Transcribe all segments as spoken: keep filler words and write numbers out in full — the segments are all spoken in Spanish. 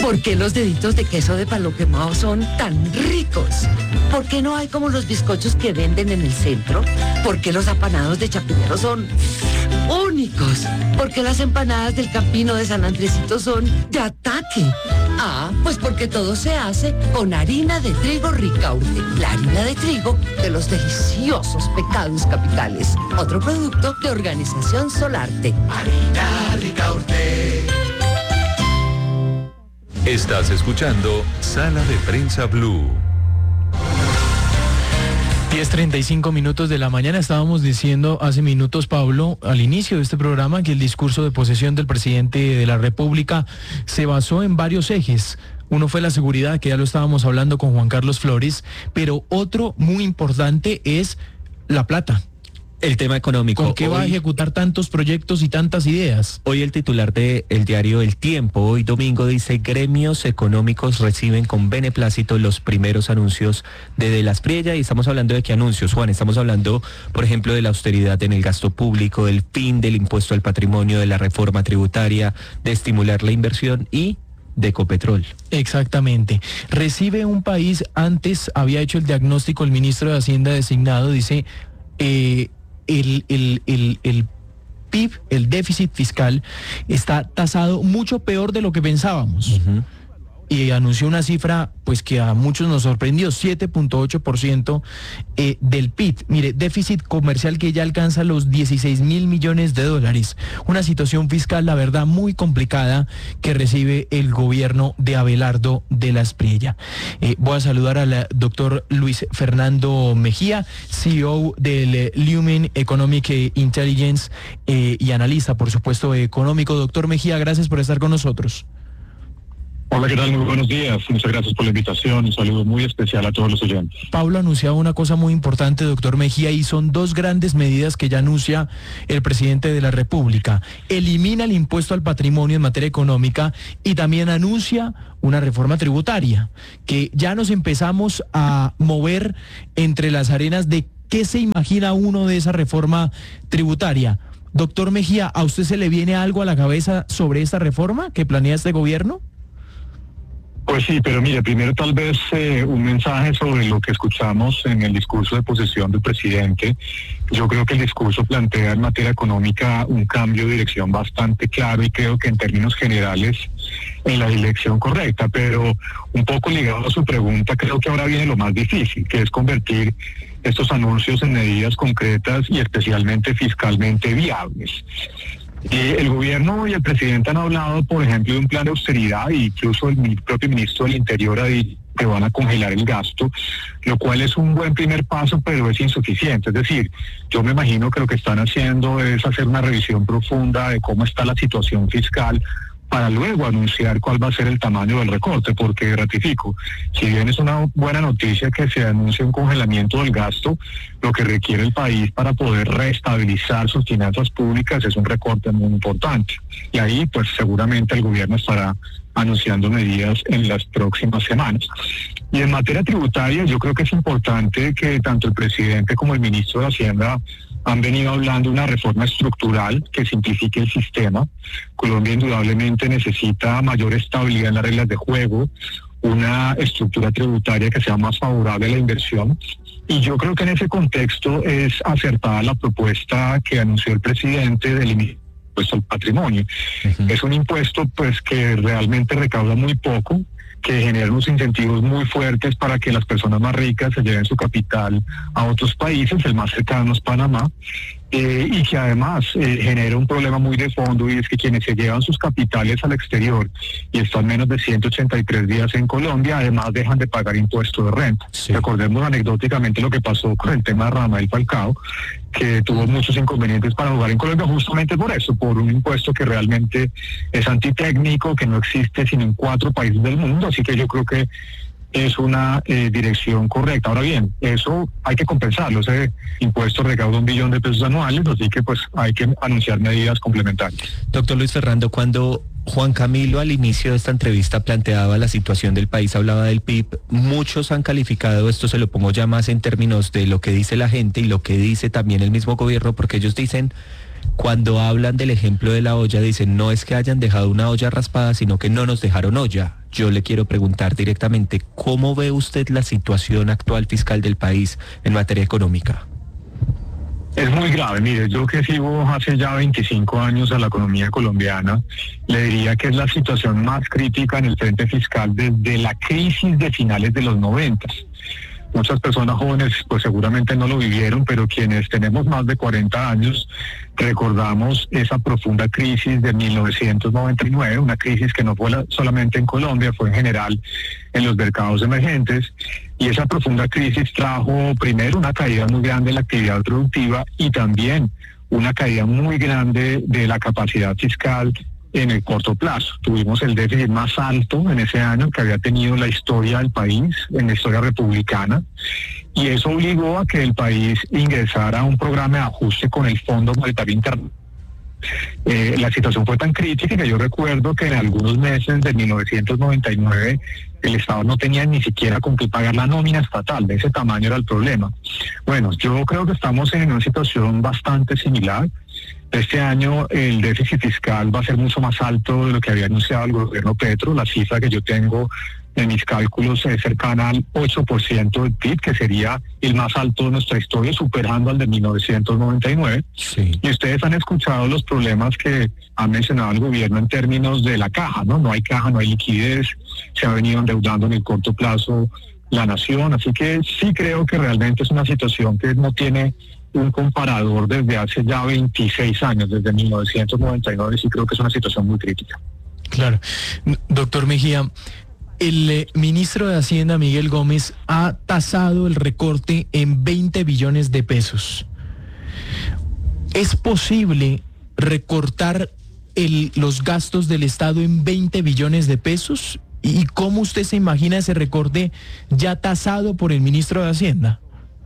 ¿Por qué los deditos de queso de palo quemado son tan ricos? ¿Por qué no hay como los bizcochos que venden en el centro? ¿Por qué los apanados de Chapinero son únicos? ¿Por qué las empanadas del Campino de San Andresito son de ataque? Ah, pues porque todo se hace con harina de trigo Ricaurte, la harina de trigo de los deliciosos pecados capitales. Otro producto de Organización Solarte. Harina Ricaurte. Estás escuchando Sala de Prensa Blue. diez treinta y cinco minutos de la mañana. Estábamos diciendo hace minutos, Pablo, al inicio de este programa, que el discurso de posesión del presidente de la República se basó en varios ejes. Uno fue la seguridad, que ya lo estábamos hablando con Juan Carlos Flores, pero otro muy importante es la plata. El tema económico. ¿Con qué va a ejecutar tantos proyectos y tantas ideas? Hoy el titular del diario El Tiempo, hoy domingo, dice: gremios económicos reciben con beneplácito los primeros anuncios de De las Priella. Y estamos hablando de qué anuncios, Juan. Estamos hablando, por ejemplo, de la austeridad en el gasto público, del fin del impuesto al patrimonio, de la reforma tributaria, de estimular la inversión y de Ecopetrol. Exactamente. Recibe un país, antes había hecho el diagnóstico el ministro de Hacienda designado, dice... Eh, El, el, el, el P I B, el déficit fiscal, está tasado mucho peor de lo que pensábamos. Uh-huh. Y anunció una cifra pues que a muchos nos sorprendió, siete punto ocho por ciento eh, del P I B. Mire, déficit comercial que ya alcanza los dieciséis mil millones de dólares. Una situación fiscal, la verdad, muy complicada que recibe el gobierno de Abelardo de las Priella. Eh, voy a saludar al doctor Luis Fernando Mejía, C E O del eh, Lumen Economic Intelligence eh, y analista, por supuesto, económico. Doctor Mejía, gracias por estar con nosotros. Hola, ¿qué tal? Muy buenos días. Muchas gracias por la invitación. Un saludo muy especial a todos los oyentes. Pablo anunciaba una cosa muy importante, doctor Mejía, y son dos grandes medidas que ya anuncia el presidente de la República. Elimina el impuesto al patrimonio en materia económica y también anuncia una reforma tributaria, que ya nos empezamos a mover entre las arenas de qué se imagina uno de esa reforma tributaria. Doctor Mejía, ¿a usted se le viene algo a la cabeza sobre esta reforma que planea este gobierno? Pues sí, pero mire, primero tal vez eh, un mensaje sobre lo que escuchamos en el discurso de posesión del presidente. Yo creo que el discurso plantea en materia económica un cambio de dirección bastante claro y creo que en términos generales en la dirección correcta, pero un poco ligado a su pregunta, creo que ahora viene lo más difícil, que es convertir estos anuncios en medidas concretas y especialmente fiscalmente viables. Eh, el gobierno y el presidente han hablado, por ejemplo, de un plan de austeridad, e incluso el propio ministro del Interior ha dicho que van a congelar el gasto, lo cual es un buen primer paso, pero es insuficiente. Es decir, yo me imagino que lo que están haciendo es hacer una revisión profunda de cómo está la situación fiscal, para luego anunciar cuál va a ser el tamaño del recorte, porque ratifico, si bien es una buena noticia que se anuncie un congelamiento del gasto, lo que requiere el país para poder reestabilizar sus finanzas públicas es un recorte muy importante. Y ahí pues seguramente el gobierno estará anunciando medidas en las próximas semanas. Y en materia tributaria yo creo que es importante que tanto el presidente como el ministro de Hacienda han venido hablando de una reforma estructural que simplifique el sistema. Colombia indudablemente necesita mayor estabilidad en las reglas de juego, una estructura tributaria que sea más favorable a la inversión. Y yo creo que en ese contexto es acertada la propuesta que anunció el presidente del impuesto al patrimonio. Uh-huh. Es un impuesto pues que realmente recauda muy poco, que genera unos incentivos muy fuertes para que las personas más ricas se lleven su capital a otros países, el más cercano es Panamá, eh, y que además eh, genera un problema muy de fondo, y es que quienes se llevan sus capitales al exterior y están menos de ciento ochenta y tres días en Colombia, además dejan de pagar impuestos de renta. Sí. Recordemos anecdóticamente lo que pasó con el tema de Radamel Falcao, que tuvo muchos inconvenientes para jugar en Colombia justamente por eso, por un impuesto que realmente es antitécnico, que no existe sino en cuatro países del mundo, así que yo creo que es una eh, dirección correcta. Ahora bien, eso hay que compensarlo, ese impuesto recauda un billón de pesos anuales, así que pues hay que anunciar medidas complementarias. Doctor Luis Fernando, cuando Juan Camilo al inicio de esta entrevista planteaba la situación del país, hablaba del P I B, muchos han calificado, esto se lo pongo ya más en términos de lo que dice la gente y lo que dice también el mismo gobierno, porque ellos dicen Cuando hablan del ejemplo de la olla, dicen, no es que hayan dejado una olla raspada, sino que no nos dejaron olla. Yo le quiero preguntar directamente, ¿cómo ve usted la situación actual fiscal del país en materia económica? Es muy grave. Mire, yo que sigo hace ya veinticinco años a la economía colombiana, le diría que es la situación más crítica en el frente fiscal desde la crisis de finales de los noventas. Muchas personas jóvenes pues seguramente no lo vivieron, pero quienes tenemos más de cuarenta años recordamos esa profunda crisis de mil novecientos noventa y nueve, una crisis que no fue la, solamente en Colombia, fue en general en los mercados emergentes, y esa profunda crisis trajo primero una caída muy grande de la actividad productiva y también una caída muy grande de la capacidad fiscal en el corto plazo. Tuvimos el déficit más alto en ese año que había tenido la historia del país, en la historia republicana, y eso obligó a que el país ingresara a un programa de ajuste con el Fondo Monetario Internacional. Eh, la situación fue tan crítica que yo recuerdo que en algunos meses de mil novecientos noventa y nueve el Estado no tenía ni siquiera con qué pagar la nómina estatal, de ese tamaño era el problema. Bueno, yo creo que estamos en una situación bastante similar. Este año el déficit fiscal va a ser mucho más alto de lo que había anunciado el gobierno Petro. La cifra que yo tengo en mis cálculos es cercana al ocho por ciento del P I B, que sería el más alto de nuestra historia, superando al de mil novecientos noventa y nueve. Sí. Y ustedes han escuchado los problemas que ha mencionado el gobierno en términos de la caja, ¿no? No hay caja, no hay liquidez, se ha venido endeudando en el corto plazo la nación, así que sí creo que realmente es una situación que no tiene un comparador desde hace ya veintiséis años, desde mil novecientos noventa y nueve, y sí creo que es una situación muy crítica. Claro. Doctor Mejía, el eh, ministro de Hacienda, Miguel Gómez, ha tasado el recorte en veinte billones de pesos. ¿Es posible recortar el, los gastos del Estado en veinte billones de pesos? ¿Y cómo usted se imagina ese recorte ya tasado por el ministro de Hacienda?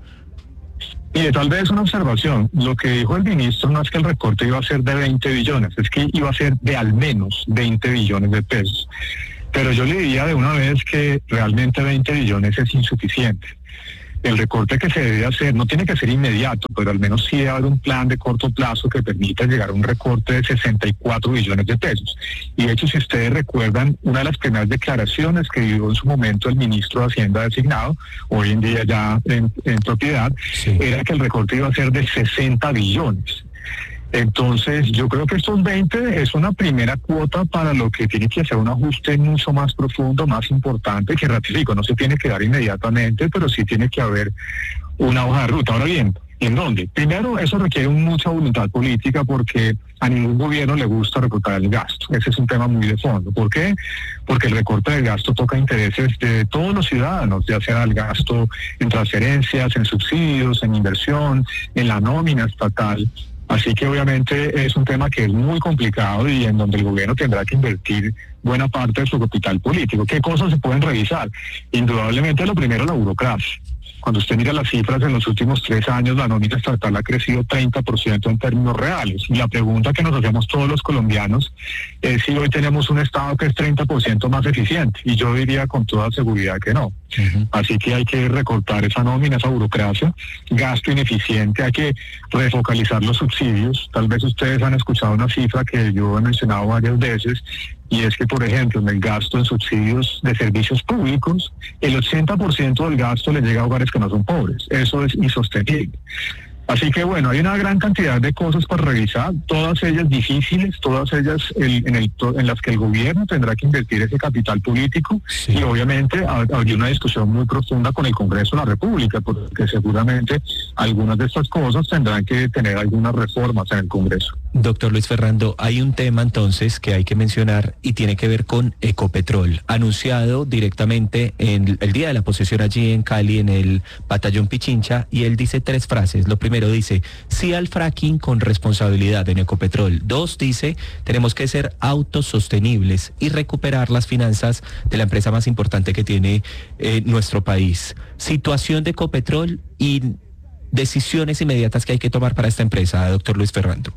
Mire, tal vez una observación. Lo que dijo el ministro no es que el recorte iba a ser de veinte billones, es que iba a ser de al menos veinte billones de pesos. Pero yo le diría de una vez que realmente veinte billones es insuficiente. El recorte que se debe hacer no tiene que ser inmediato, pero al menos sí debe haber un plan de corto plazo que permita llegar a un recorte de sesenta y cuatro billones de pesos. Y de hecho, si ustedes recuerdan, una de las primeras declaraciones que dio en su momento el ministro de Hacienda designado, hoy en día ya en, en propiedad, sí, era que el recorte iba a ser de sesenta billones. Entonces, yo creo que estos veinte es una primera cuota para lo que tiene que hacer un ajuste mucho más profundo, más importante, que ratifico, no se tiene que dar inmediatamente, pero sí tiene que haber una hoja de ruta. Ahora bien, ¿en dónde? Primero, eso requiere mucha voluntad política porque a ningún gobierno le gusta recortar el gasto. Ese es un tema muy de fondo. ¿Por qué? Porque el recorte del gasto toca intereses de todos los ciudadanos, ya sea el gasto en transferencias, en subsidios, en inversión, en la nómina estatal. Así que obviamente es un tema que es muy complicado y en donde el gobierno tendrá que invertir buena parte de su capital político. ¿Qué cosas se pueden revisar? Indudablemente lo primero, la burocracia. Cuando usted mira las cifras en los últimos tres años, la nómina estatal ha crecido treinta por ciento en términos reales. Y la pregunta que nos hacemos todos los colombianos es si hoy tenemos un Estado que es treinta por ciento más eficiente. Y yo diría con toda seguridad que no. Uh-huh. Así que hay que recortar esa nómina, esa burocracia, gasto ineficiente, hay que refocalizar los subsidios. Tal vez ustedes han escuchado una cifra que yo he mencionado varias veces, y es que, por ejemplo, en el gasto en subsidios de servicios públicos, el ochenta por ciento del gasto le llega a hogares que no son pobres. Eso es insostenible. Así que bueno, hay una gran cantidad de cosas para revisar, todas ellas difíciles, todas ellas el, en, el, en las que el gobierno tendrá que invertir ese capital político, sí, y obviamente habría una discusión muy profunda con el Congreso de la República, porque seguramente algunas de estas cosas tendrán que tener algunas reformas en el Congreso. Doctor Luis Fernando, hay un tema entonces que hay que mencionar y tiene que ver con Ecopetrol, anunciado directamente en el día de la posesión allí en Cali, en el batallón Pichincha, y él dice tres frases. Lo primero dice, sí al fracking con responsabilidad en Ecopetrol. Dos, dice, tenemos que ser autosostenibles y recuperar las finanzas de la empresa más importante que tiene eh, nuestro país. Situación de Ecopetrol y decisiones inmediatas que hay que tomar para esta empresa, doctor Luis Fernando.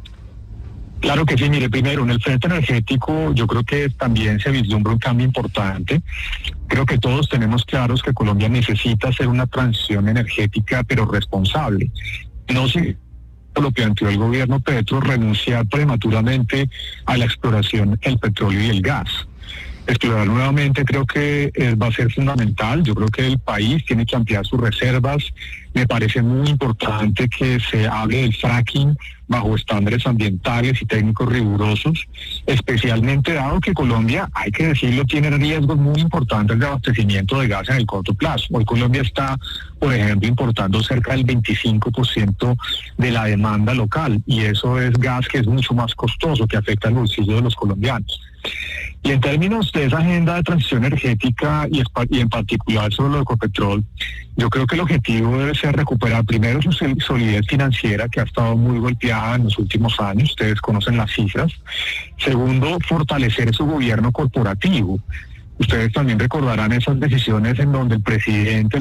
Claro que sí, mire, primero, en el frente energético yo creo que también se vislumbra un cambio importante. Creo que todos tenemos claros que Colombia necesita hacer una transición energética, pero responsable. No si lo planteó el gobierno Petro, renunciar prematuramente a la exploración del petróleo y el gas. Explorar nuevamente creo que eh, va a ser fundamental. Yo creo que el país tiene que ampliar sus reservas. Me parece muy importante que se hable del fracking bajo estándares ambientales y técnicos rigurosos, especialmente dado que Colombia, hay que decirlo, tiene riesgos muy importantes de abastecimiento de gas en el corto plazo. Hoy Colombia está, por ejemplo, importando cerca del veinticinco por ciento de la demanda local, y eso es gas que es mucho más costoso, que afecta al bolsillo de los colombianos. Y en términos de esa agenda de transición energética y, y en particular sobre lo de Ecopetrol, yo creo que el objetivo debe ser recuperar primero su solidez financiera, que ha estado muy golpeada en los últimos años, ustedes conocen las cifras. Segundo, fortalecer su gobierno corporativo. Ustedes también recordarán esas decisiones en donde el presidente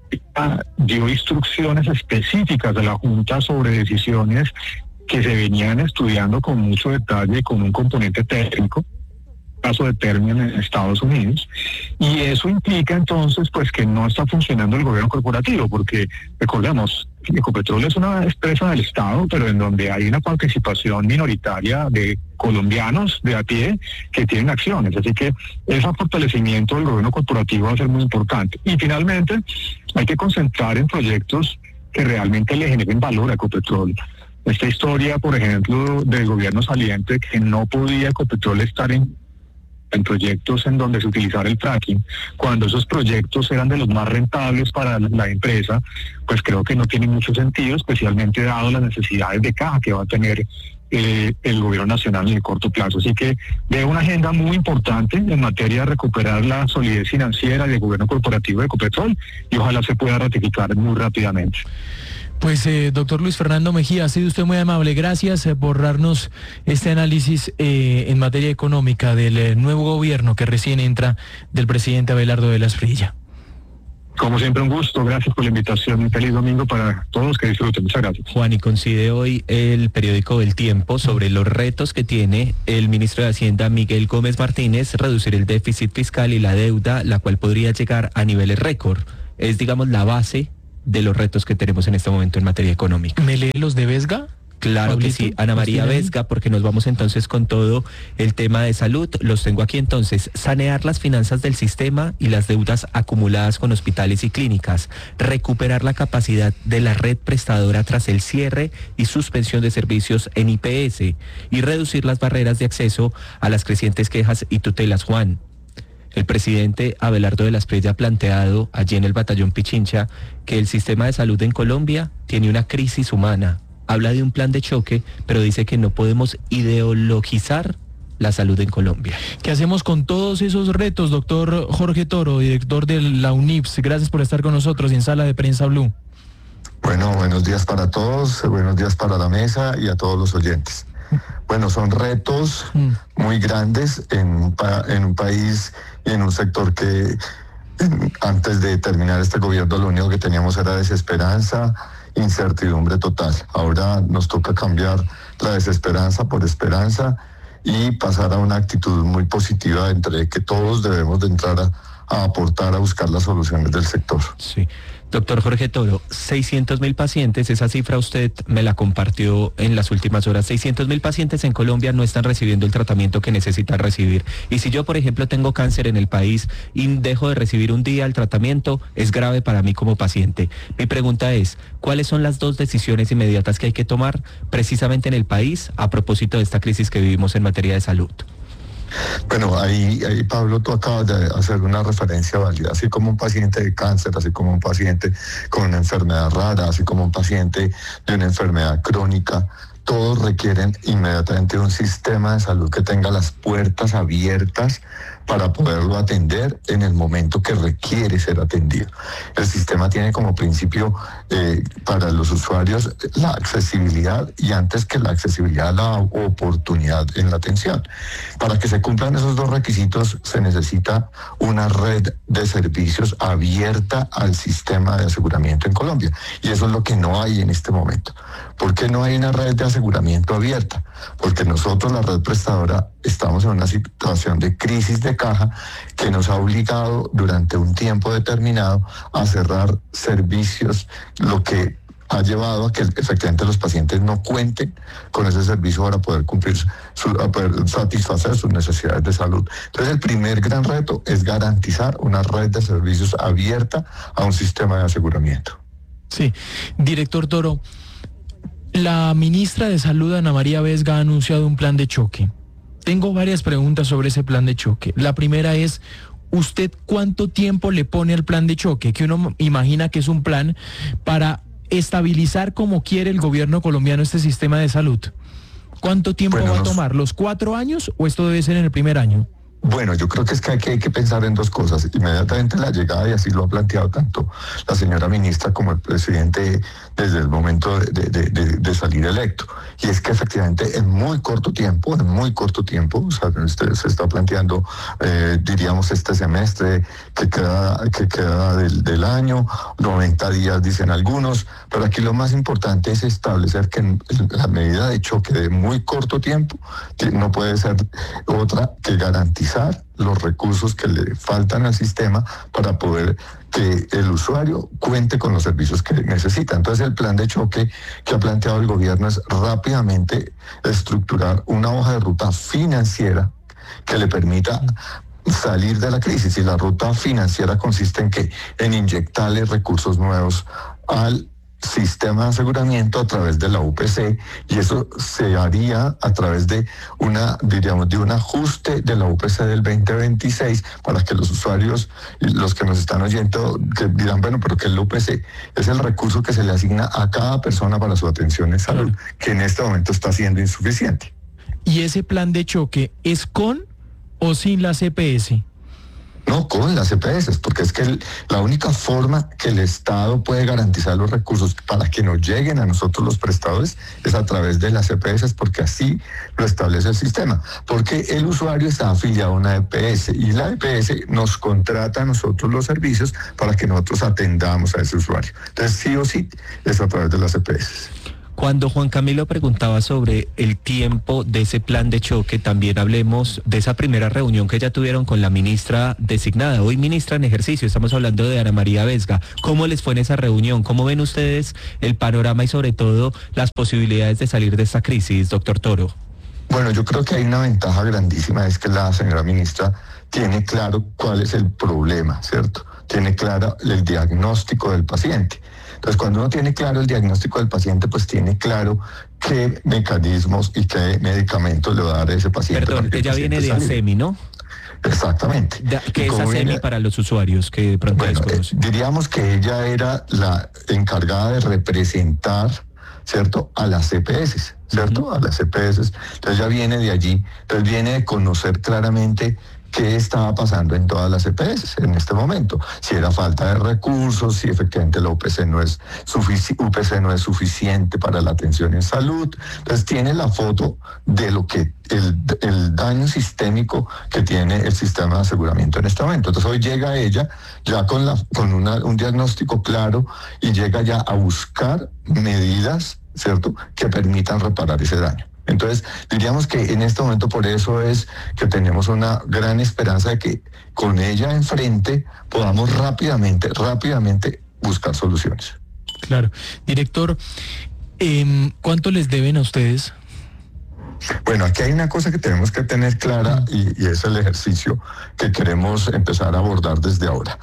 dio instrucciones específicas a la Junta sobre decisiones que se venían estudiando con mucho detalle y con un componente técnico, caso de Ternium en Estados Unidos, y eso implica entonces pues que no está funcionando el gobierno corporativo, porque recordemos, Ecopetrol es una empresa del Estado, pero en donde hay una participación minoritaria de colombianos de a pie que tienen acciones, así que ese fortalecimiento del gobierno corporativo va a ser muy importante. Y finalmente hay que concentrar en proyectos que realmente le generen valor a Ecopetrol. Esta historia, por ejemplo, del gobierno saliente, que no podía Ecopetrol estar en en proyectos en donde se utilizara el fracking, cuando esos proyectos eran de los más rentables para la empresa, pues creo que no tiene mucho sentido, especialmente dado las necesidades de caja que va a tener eh, el gobierno nacional en el corto plazo. Así que veo una agenda muy importante en materia de recuperar la solidez financiera del gobierno corporativo de Ecopetrol, y ojalá se pueda ratificar muy rápidamente. Pues, eh, doctor Luis Fernando Mejía, ha sido usted muy amable. Gracias eh, por darnos este análisis eh, en materia económica del eh, nuevo gobierno que recién entra del presidente Abelardo de la Espriella. Como siempre, un gusto. Gracias por la invitación. Un feliz domingo para todos. Que disfruten. Muchas gracias. Juan, y coincide hoy el periódico El Tiempo sobre los retos que tiene el ministro de Hacienda, Miguel Gómez Martínez, reducir el déficit fiscal y la deuda, la cual podría llegar a niveles récord. Es, digamos, la base de los retos que tenemos en este momento en materia económica. ¿Me lee los de Vesga? Claro Pablito, que sí, Ana María Vesga, porque nos vamos entonces con todo el tema de salud. Los tengo aquí entonces. Sanear las finanzas del sistema y las deudas acumuladas con hospitales y clínicas. Recuperar la capacidad de la red prestadora tras el cierre y suspensión de servicios en I P S. Y reducir las barreras de acceso a las crecientes quejas y tutelas, Juan. El presidente Abelardo de la Espriella ha planteado allí en el batallón Pichincha que el sistema de salud en Colombia tiene una crisis humana. Habla de un plan de choque, pero dice que no podemos ideologizar la salud en Colombia. ¿Qué hacemos con todos esos retos, doctor Jorge Toro, director de la UNIPS? Gracias por estar con nosotros en Sala de Prensa Blue. Bueno, buenos días para todos, buenos días para la mesa y a todos los oyentes. Bueno, son retos muy grandes en un, pa- en un país y en un sector que en, antes de terminar este gobierno lo único que teníamos era desesperanza, incertidumbre total. Ahora nos toca cambiar la desesperanza por esperanza y pasar a una actitud muy positiva entre que todos debemos de entrar a, a aportar a buscar las soluciones del sector. Sí. Doctor Jorge Toro, seiscientos mil pacientes, esa cifra usted me la compartió en las últimas horas, seiscientos mil pacientes en Colombia no están recibiendo el tratamiento que necesitan recibir. Y si yo, por ejemplo, tengo cáncer en el país y dejo de recibir un día el tratamiento, es grave para mí como paciente. Mi pregunta es, ¿cuáles son las dos decisiones inmediatas que hay que tomar precisamente en el país a propósito de esta crisis que vivimos en materia de salud? Bueno, ahí, ahí Pablo, tú acabas de hacer una referencia válida, así como un paciente de cáncer, así como un paciente con una enfermedad rara, así como un paciente de una enfermedad crónica, todos requieren inmediatamente un sistema de salud que tenga las puertas abiertas para poderlo atender en el momento que requiere ser atendido. El sistema tiene como principio eh, para los usuarios la accesibilidad y antes que la accesibilidad, la oportunidad en la atención. Para que se cumplan esos dos requisitos se necesita una red de servicios abierta al sistema de aseguramiento en Colombia. Y eso es lo que no hay en este momento. ¿Por qué no hay una red de aseguramiento abierta? Porque nosotros, la red prestadora, estamos en una situación de crisis de caja que nos ha obligado durante un tiempo determinado a cerrar servicios, lo que ha llevado a que efectivamente los pacientes no cuenten con ese servicio para poder cumplir, su, poder satisfacer sus necesidades de salud. Entonces el primer gran reto es garantizar una red de servicios abierta a un sistema de aseguramiento. Sí, director Toro, la ministra de Salud, Ana María Vesga, ha anunciado un plan de choque. Tengo varias preguntas sobre ese plan de choque. La primera es, ¿usted cuánto tiempo le pone al plan de choque? Que uno imagina que es un plan para estabilizar como quiere el gobierno colombiano este sistema de salud. ¿Cuánto tiempo bueno, va a tomar? ¿Los cuatro años o esto debe ser en el primer año? Bueno, yo creo que es que hay, que hay que pensar en dos cosas. Inmediatamente la llegada, y así lo ha planteado tanto la señora ministra como el presidente desde el momento de, de, de, de salir electo. Y es que efectivamente en muy corto tiempo, en muy corto tiempo, o sea, este, se está planteando, eh, diríamos, este semestre que queda, que queda del, del año, noventa días dicen algunos, pero aquí lo más importante es establecer que en, en la medida de choque de muy corto tiempo no puede ser otra que garantizar los recursos que le faltan al sistema para poder que el usuario cuente con los servicios que necesita. Entonces el plan de choque que ha planteado el gobierno es rápidamente estructurar una hoja de ruta financiera que le permita salir de la crisis, y la ruta financiera consiste en que en inyectarle recursos nuevos al sistema de aseguramiento a través de la U P C, y eso se haría a través de una, diríamos, de un ajuste de la U P C del veinte veintiséis, para que los usuarios y los que nos están oyendo que dirán, bueno, pero ¿qué es la U P C? Es el recurso que se le asigna a cada persona para su atención en salud, que en este momento está siendo insuficiente. ¿Y ese plan de choque es con o sin la C P S? No, con las C P S, porque es que el, la única forma que el Estado puede garantizar los recursos para que nos lleguen a nosotros los prestadores es a través de las C P S, porque así lo establece el sistema. Porque el usuario está afiliado a una E P S y la E P S nos contrata a nosotros los servicios para que nosotros atendamos a ese usuario. Entonces, sí o sí, es a través de las C P S. Cuando Juan Camilo preguntaba sobre el tiempo de ese plan de choque, también hablemos de esa primera reunión que ya tuvieron con la ministra designada, hoy ministra en ejercicio, estamos hablando de Ana María Vesga. ¿Cómo les fue en esa reunión? ¿Cómo ven ustedes el panorama y sobre todo las posibilidades de salir de esta crisis, doctor Toro? Bueno, yo creo que hay una ventaja grandísima, es que la señora ministra tiene claro cuál es el problema, ¿cierto? Tiene claro el diagnóstico del paciente. Entonces, cuando uno tiene claro el diagnóstico del paciente, pues tiene claro qué mecanismos y qué medicamentos le va a dar a ese paciente. Perdón, ella viene de ASEMI, ¿no? Exactamente. ¿Qué es ASEMI viene, para los usuarios que de pronto bueno, desconocen? Eh, diríamos que ella era la encargada de representar, ¿cierto?, a las C P S, ¿cierto? Uh-huh. A las C P S. Entonces ella viene de allí, entonces viene de conocer claramente qué estaba pasando en todas las E P S en este momento, si era falta de recursos, si efectivamente la U P C no es, sufici- U P C no es suficiente para la atención en salud. Entonces tiene la foto de lo que el, el daño sistémico que tiene el sistema de aseguramiento en este momento. Entonces hoy llega ella ya con, la, con una, un diagnóstico claro y llega ya a buscar medidas, ¿cierto?, que permitan reparar ese daño. Entonces, diríamos que en este momento por eso es que tenemos una gran esperanza de que con ella enfrente podamos rápidamente, rápidamente buscar soluciones. Claro. Director, eh, ¿cuánto les deben a ustedes? Bueno, aquí hay una cosa que tenemos que tener clara y, y es el ejercicio que queremos empezar a abordar desde ahora.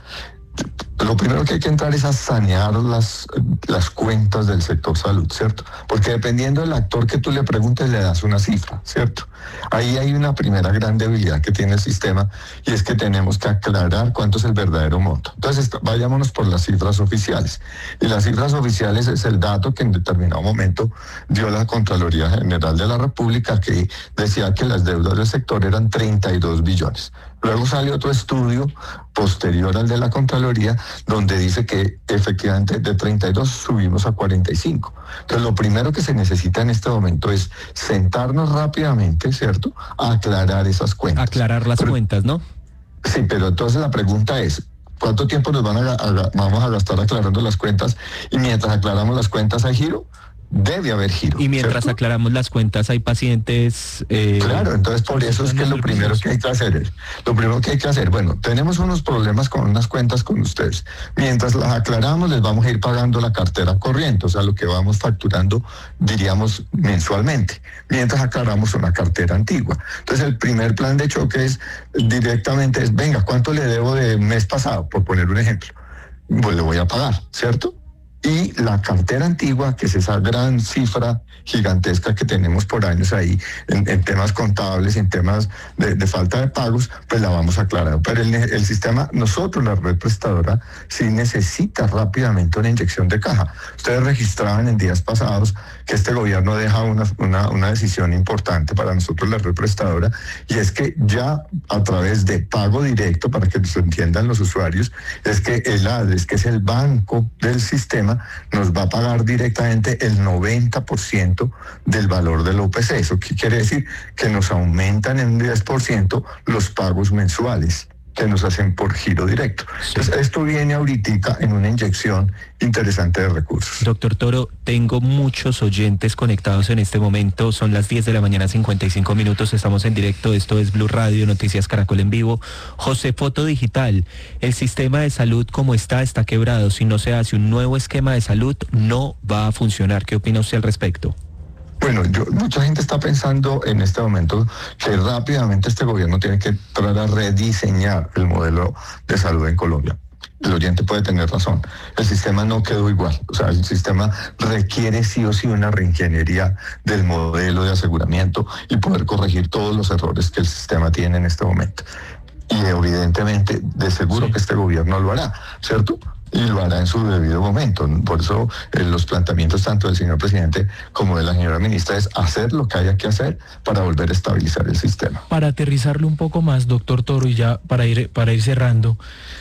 Lo primero que hay que entrar es a sanear las, las cuentas del sector salud, ¿cierto? Porque dependiendo del actor que tú le preguntes, le das una cifra, ¿cierto? Ahí hay una primera gran debilidad que tiene el sistema, y es que tenemos que aclarar cuánto es el verdadero monto. Entonces, vayámonos por las cifras oficiales. Y las cifras oficiales es el dato que en determinado momento dio la Contraloría General de la República, que decía que las deudas del sector eran treinta y dos billones. Luego sale otro estudio posterior al de la Contraloría, donde dice que efectivamente de treinta y dos subimos a cuarenta y cinco. Entonces, lo primero que se necesita en este momento es sentarnos rápidamente, ¿cierto?, a aclarar esas cuentas. Aclarar las pero, cuentas, ¿no? Sí, pero entonces la pregunta es, ¿cuánto tiempo nos van a, a, vamos a gastar aclarando las cuentas? Y mientras aclaramos las cuentas, ¿hay giro? debe haber giro. Y mientras ¿cierto? aclaramos las cuentas, hay pacientes... Eh, Claro, entonces por eso es que lo primero que hay que hacer es, lo primero que hay que hacer, bueno, tenemos unos problemas con unas cuentas con ustedes. Mientras las aclaramos, les vamos a ir pagando la cartera corriente, o sea, lo que vamos facturando, diríamos, mensualmente, mientras aclaramos una cartera antigua. Entonces el primer plan de choque es directamente, es, venga, ¿cuánto le debo de mes pasado? Por poner un ejemplo. Pues le voy a pagar, ¿cierto? Y la cartera antigua, que es esa gran cifra gigantesca que tenemos por años ahí en, en temas contables, en temas de, de falta de pagos, pues la vamos a aclarar. Pero el, el sistema, nosotros, la red prestadora, sí necesita rápidamente una inyección de caja. Ustedes registraban en días pasados que este gobierno deja una, una, una decisión importante para nosotros, la red prestadora, y es que ya a través de pago directo, para que se entiendan los usuarios, es que el ADRES, que es el banco del sistema, nos va a pagar directamente el noventa por ciento del valor del O P C. ¿Eso qué quiere decir? Que nos aumentan en un diez por ciento los pagos mensuales que nos hacen por giro directo. Sí. Entonces, esto viene ahorita en una inyección interesante de recursos. Doctor Toro, tengo muchos oyentes conectados en este momento. Son las diez de la mañana, cincuenta y cinco minutos. Estamos en directo. Esto es Blue Radio, Noticias Caracol en vivo. José Foto Digital. El sistema de salud como está, está quebrado. Si no se hace un nuevo esquema de salud, no va a funcionar. ¿Qué opina usted al respecto? Bueno, yo, mucha gente está pensando en este momento que rápidamente este gobierno tiene que entrar a rediseñar el modelo de salud en Colombia. El oyente puede tener razón. El sistema no quedó igual. O sea, el sistema requiere sí o sí una reingeniería del modelo de aseguramiento y poder corregir todos los errores que el sistema tiene en este momento. Y evidentemente, de seguro sí. que este gobierno lo hará, ¿cierto? Y lo hará en su debido momento. Por eso eh, los planteamientos tanto del señor presidente como de la señora ministra es hacer lo que haya que hacer para volver a estabilizar el sistema. Para aterrizarlo un poco más, doctor Toro, y ya para ir, para ir cerrando,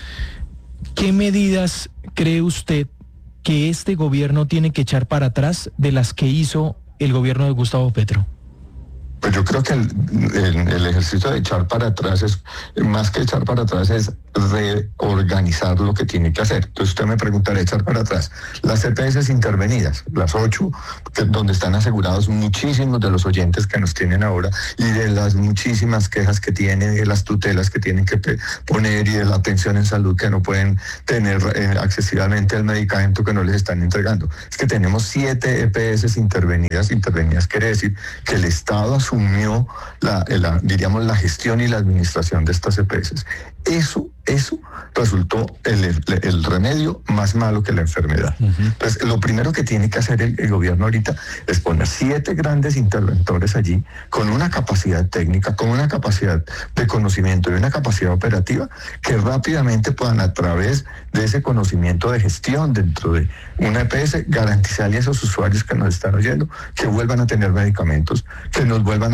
¿qué medidas cree usted que este gobierno tiene que echar para atrás de las que hizo el gobierno de Gustavo Petro? Pues yo creo que el, el, el ejercicio de echar para atrás es, más que echar para atrás, es reorganizar lo que tiene que hacer. Entonces usted me preguntará, echar para atrás. Las E P S intervenidas, las ocho, que, donde están asegurados muchísimos de los oyentes que nos tienen ahora y de las muchísimas quejas que tienen, de las tutelas que tienen que poner y de la atención en salud que no pueden tener eh, accesiblemente el medicamento que no les están entregando. Es que tenemos siete E P S intervenidas. Intervenidas quiere decir que el Estado asumió la, la, diríamos, la gestión y la administración de estas E P S. Eso, eso resultó el, el, el remedio más malo que la enfermedad. Uh-huh. Entonces, lo primero que tiene que hacer el, el gobierno ahorita es poner siete grandes interventores allí con una capacidad técnica, con una capacidad de conocimiento y una capacidad operativa que rápidamente puedan, a través de ese conocimiento de gestión dentro de una E P S, garantizarle a esos usuarios que nos están oyendo que vuelvan a tener medicamentos, que nos vuelvan